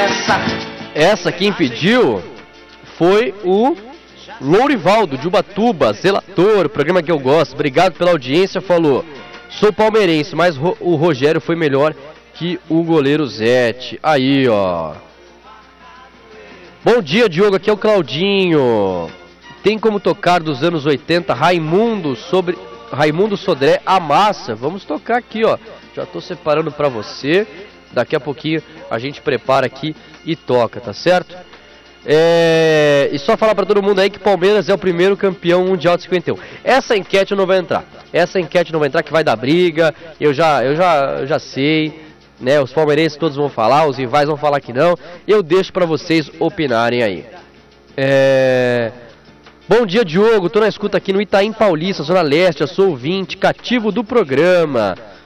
Essa quem pediu foi o Lourivaldo, de Ubatuba, Zelator, programa que eu gosto. Obrigado pela audiência, falou. Sou palmeirense, mas o Rogério foi melhor que o goleiro Zete. Aí, ó. Bom dia, Diogo, aqui é o Claudinho. Tem como tocar dos anos 80 Raimundo Sodré, A Massa? Vamos tocar aqui, ó. Já tô separando pra você. Daqui a pouquinho a gente prepara aqui e toca, tá certo? E só falar pra todo mundo aí que Palmeiras é o primeiro campeão mundial de 51. Essa enquete não vai entrar. Que vai dar briga. Eu já sei, né? Os palmeirenses todos vão falar, os rivais vão falar que não. Eu deixo pra vocês opinarem aí. Bom dia, Diogo. Tô na escuta aqui no Itaim Paulista, Zona Leste. Eu sou ouvinte cativo do programa.